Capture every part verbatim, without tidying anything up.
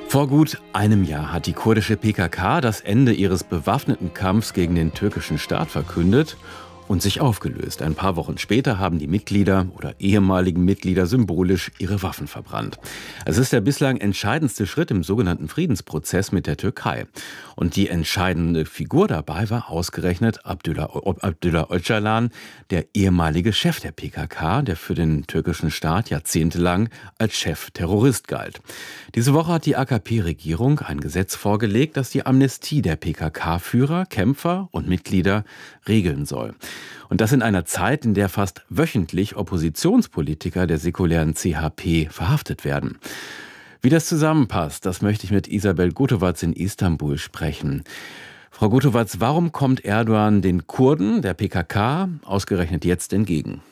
Vor gut einem Jahr hat die kurdische P K K das Ende ihres bewaffneten Kampfs gegen den türkischen Staat verkündet und sich aufgelöst. Ein paar Wochen später haben die Mitglieder oder ehemaligen Mitglieder symbolisch ihre Waffen verbrannt. Es ist der bislang entscheidendste Schritt im sogenannten Friedensprozess mit der Türkei. Und die entscheidende Figur dabei war ausgerechnet Abdullah, Abdullah Öcalan, der ehemalige Chef der P K K, der für den türkischen Staat jahrzehntelang als Chefterrorist galt. Diese Woche hat die A K P-Regierung ein Gesetz vorgelegt, das die Amnestie der P K K-Führer, Kämpfer und Mitglieder regeln soll. Und das in einer Zeit, in der fast wöchentlich Oppositionspolitiker der säkulären C H P verhaftet werden. Wie das zusammenpasst, das möchte ich mit Isabel Gutowatz in Istanbul sprechen. Frau Gutowatz, warum kommt Erdogan den Kurden der P K K ausgerechnet jetzt entgegen?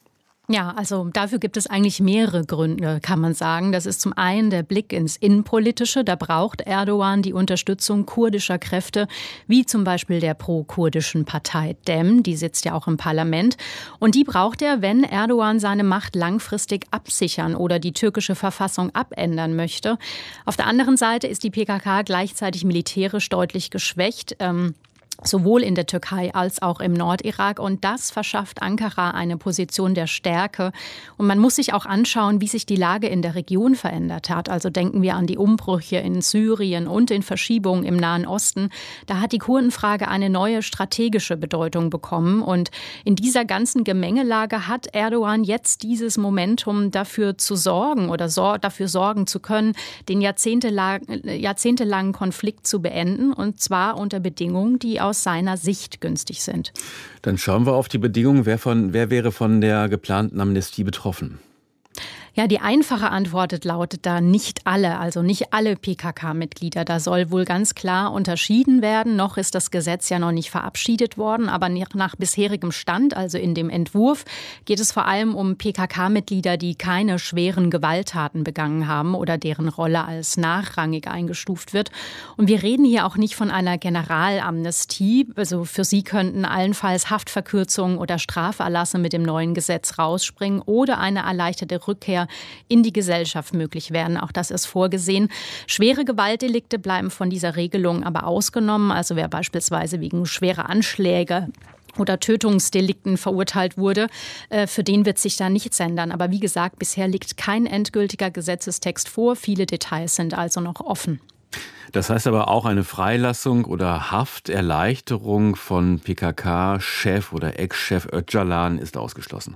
Ja, also dafür gibt es eigentlich mehrere Gründe, kann man sagen. Das ist zum einen der Blick ins Innenpolitische. Da braucht Erdogan die Unterstützung kurdischer Kräfte, wie zum Beispiel der pro-kurdischen Partei Dem. Die sitzt ja auch im Parlament. Und die braucht er, wenn Erdogan seine Macht langfristig absichern oder die türkische Verfassung abändern möchte. Auf der anderen Seite ist die P K K gleichzeitig militärisch deutlich geschwächt. Ähm Sowohl in der Türkei als auch im Nordirak. Und das verschafft Ankara eine Position der Stärke. Und man muss sich auch anschauen, wie sich die Lage in der Region verändert hat. Also denken wir an die Umbrüche in Syrien und den Verschiebungen im Nahen Osten. Da hat die Kurdenfrage eine neue strategische Bedeutung bekommen. Und in dieser ganzen Gemengelage hat Erdogan jetzt dieses Momentum dafür zu sorgen oder sor- dafür sorgen zu können, den jahrzehntelang- jahrzehntelangen Konflikt zu beenden. Und zwar unter Bedingungen, die aus aus seiner Sicht günstig sind. Dann schauen wir auf die Bedingungen. Wer, von, wer wäre von der geplanten Amnestie betroffen? Ja, die einfache Antwort lautet da nicht alle, also nicht alle P K K-Mitglieder. Da soll wohl ganz klar unterschieden werden. Noch ist das Gesetz ja noch nicht verabschiedet worden, aber nach bisherigem Stand, also in dem Entwurf, geht es vor allem um P K K-Mitglieder, die keine schweren Gewalttaten begangen haben oder deren Rolle als nachrangig eingestuft wird. Und wir reden hier auch nicht von einer Generalamnestie. Also für sie könnten allenfalls Haftverkürzungen oder Straferlasse mit dem neuen Gesetz rausspringen oder eine erleichterte Rückkehr in die Gesellschaft möglich werden. Auch das ist vorgesehen. Schwere Gewaltdelikte bleiben von dieser Regelung aber ausgenommen. Also wer beispielsweise wegen schwerer Anschläge oder Tötungsdelikten verurteilt wurde, für den wird sich da nichts ändern. Aber wie gesagt, bisher liegt kein endgültiger Gesetzestext vor. Viele Details sind also noch offen. Das heißt aber auch, eine Freilassung oder Hafterleichterung von P K K-Chef oder Ex-Chef Öcalan ist ausgeschlossen.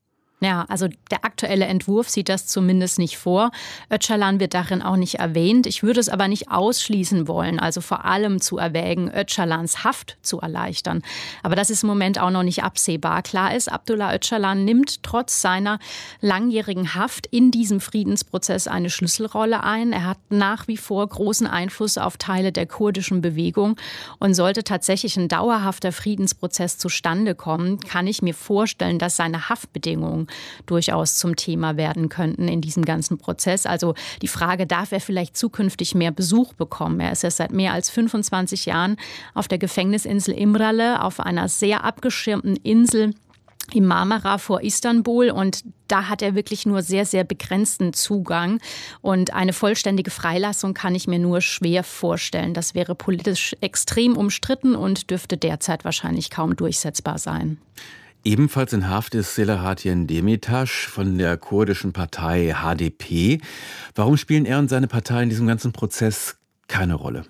Ja, also der aktuelle Entwurf sieht das zumindest nicht vor. Öcalan wird darin auch nicht erwähnt. Ich würde es aber nicht ausschließen wollen, also vor allem zu erwägen, Öcalans Haft zu erleichtern. Aber das ist im Moment auch noch nicht absehbar. Klar ist, Abdullah Öcalan nimmt trotz seiner langjährigen Haft in diesem Friedensprozess eine Schlüsselrolle ein. Er hat nach wie vor großen Einfluss auf Teile der kurdischen Bewegung. Und sollte tatsächlich ein dauerhafter Friedensprozess zustande kommen, kann ich mir vorstellen, dass seine Haftbedingungen durchaus zum Thema werden könnten in diesem ganzen Prozess. Also die Frage, darf er vielleicht zukünftig mehr Besuch bekommen? Er ist ja seit mehr als fünfundzwanzig Jahren auf der Gefängnisinsel Imrale, auf einer sehr abgeschirmten Insel im Marmara vor Istanbul, und da hat er wirklich nur sehr, sehr begrenzten Zugang, und eine vollständige Freilassung kann ich mir nur schwer vorstellen. Das wäre politisch extrem umstritten und dürfte derzeit wahrscheinlich kaum durchsetzbar sein. Ebenfalls in Haft ist Selahattin Demirtas von der kurdischen Partei H D P. Warum spielen er und seine Partei in diesem ganzen Prozess keine Rolle?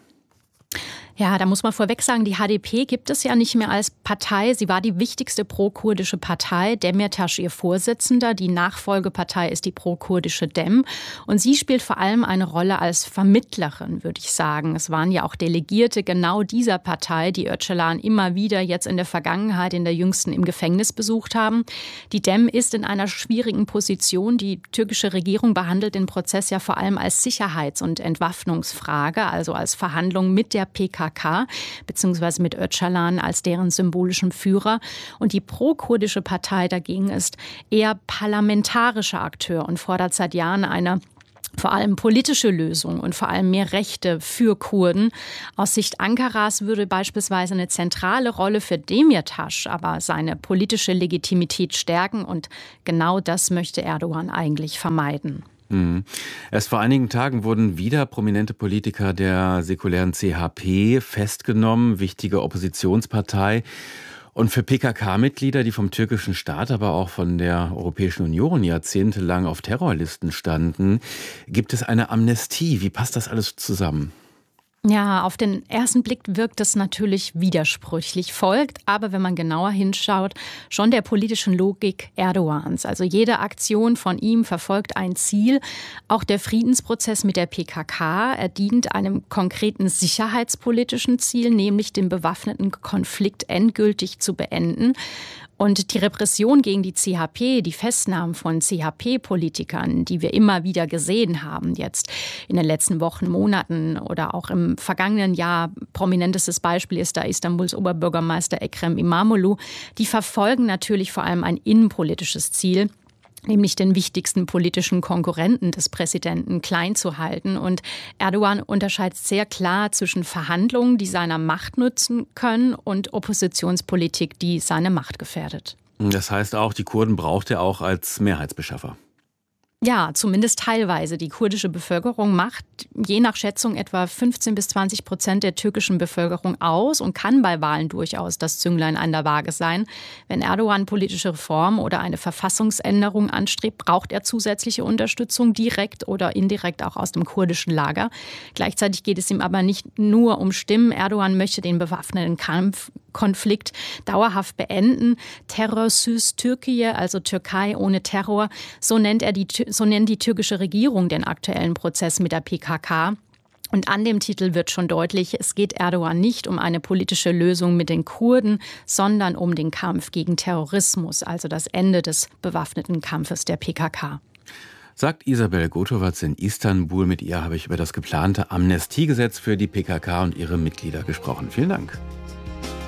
Ja, da muss man vorweg sagen, die H D P gibt es ja nicht mehr als Partei. Sie war die wichtigste pro-kurdische Partei. Demirtas ihr Vorsitzender. Die Nachfolgepartei ist die pro-kurdische Dem. Und sie spielt vor allem eine Rolle als Vermittlerin, würde ich sagen. Es waren ja auch Delegierte genau dieser Partei, die Öcalan immer wieder jetzt in der Vergangenheit, in der jüngsten, im Gefängnis besucht haben. Die Dem ist in einer schwierigen Position. Die türkische Regierung behandelt den Prozess ja vor allem als Sicherheits- und Entwaffnungsfrage, also als Verhandlung mit der P K K, beziehungsweise mit Öcalan als deren symbolischem Führer. Und die pro-kurdische Partei dagegen ist eher parlamentarischer Akteur und fordert seit Jahren eine vor allem politische Lösung und vor allem mehr Rechte für Kurden. Aus Sicht Ankaras würde beispielsweise eine zentrale Rolle für Demirtas aber seine politische Legitimität stärken, und genau das möchte Erdogan eigentlich vermeiden. Mhm. Erst vor einigen Tagen wurden wieder prominente Politiker der säkulären C H P festgenommen, wichtige Oppositionspartei. Und für P K K-Mitglieder, die vom türkischen Staat, aber auch von der Europäischen Union jahrzehntelang auf Terrorlisten standen, gibt es eine Amnestie. Wie passt das alles zusammen? Ja, auf den ersten Blick wirkt es natürlich widersprüchlich, folgt aber, wenn man genauer hinschaut, schon der politischen Logik Erdogans. Also jede Aktion von ihm verfolgt ein Ziel. Auch der Friedensprozess mit der P K K, er dient einem konkreten sicherheitspolitischen Ziel, nämlich den bewaffneten Konflikt endgültig zu beenden. Und die Repression gegen die C H P, die Festnahmen von C H P-Politikern, die wir immer wieder gesehen haben, jetzt in den letzten Wochen, Monaten oder auch im vergangenen Jahr, prominentestes Beispiel ist da Istanbuls Oberbürgermeister Ekrem İmamoğlu, die verfolgen natürlich vor allem ein innenpolitisches Ziel, nämlich den wichtigsten politischen Konkurrenten des Präsidenten klein zu halten. Und Erdogan unterscheidet sehr klar zwischen Verhandlungen, die seiner Macht nützen können, und Oppositionspolitik, die seine Macht gefährdet. Das heißt auch, die Kurden braucht er auch als Mehrheitsbeschaffer. Ja, zumindest teilweise. Die kurdische Bevölkerung macht je nach Schätzung etwa fünfzehn bis zwanzig Prozent der türkischen Bevölkerung aus und kann bei Wahlen durchaus das Zünglein an der Waage sein. Wenn Erdogan politische Reformen oder eine Verfassungsänderung anstrebt, braucht er zusätzliche Unterstützung, direkt oder indirekt auch aus dem kurdischen Lager. Gleichzeitig geht es ihm aber nicht nur um Stimmen. Erdogan möchte den bewaffneten Kampfkonflikt dauerhaft beenden. Terrorsüz Türkiye, also Türkei ohne Terror, so nennt er die So nennt die türkische Regierung den aktuellen Prozess mit der P K K. Und an dem Titel wird schon deutlich, es geht Erdogan nicht um eine politische Lösung mit den Kurden, sondern um den Kampf gegen Terrorismus, also das Ende des bewaffneten Kampfes der P K K. Sagt Isabel Gotovac in Istanbul. Mit ihr habe ich über das geplante Amnestiegesetz für die P K K und ihre Mitglieder gesprochen. Vielen Dank.